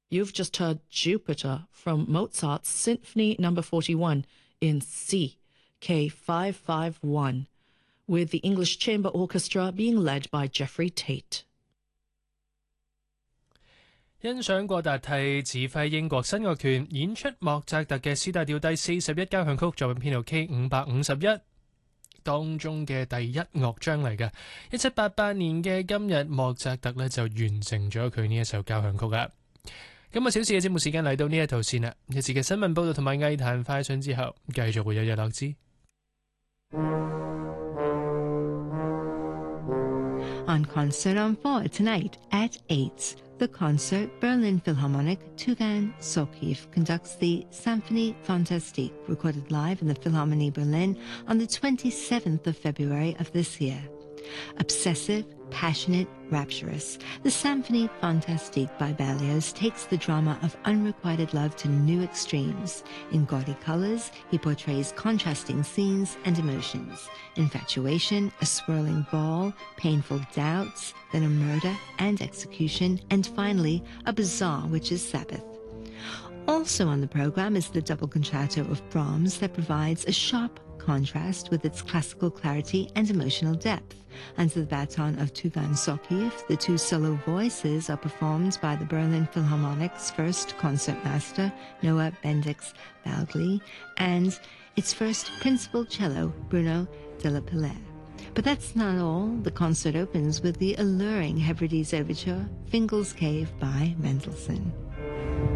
You've just heard Jupiter from Mozart's Symphony No. 41 in C, K551, with the English Chamber Orchestra being led by Jeffrey Tate. 欣賞郭達替指揮英國新樂團演出莫扎特嘅 C 大調第41交響曲作品編號 K551 當中嘅第一樂章嚟嘅。1788年嘅今日，莫扎特呢就完成咗佢呢一首交響曲啦。今個小時嘅節目時間嚟到呢一度先啦，一節嘅新聞報道同埋藝壇快訊之後，繼續會有日落之。 On Concert on 4 tonight at 8, the concert Berlin Philharmonic Tugan Sokhiev conducts the Symphonie Fantastique, recorded live in the Philharmonie Berlin on the 27th of February of this year. Obsessive, passionate, rapturous, the Symphonie Fantastique by Berlioz takes the drama of unrequited love to new extremes. In gaudy colors, he portrays contrasting scenes and emotions: infatuation, a swirling ball, painful doubts, then a murder and execution, and finally, a bizarre witch's Sabbath. Also on the program is the double concerto of Brahms that provides a sharp contrast with its classical clarity and emotional depth. Under the baton of Tugan Sokhiev, the two solo voices are performed by the Berlin Philharmonic's first concertmaster, Noah Bendix Baudly, and its first principal cello, Bruno Delapillere. But that's not all. The concert opens with the alluring Hebrides Overture, Fingal's Cave by Mendelssohn.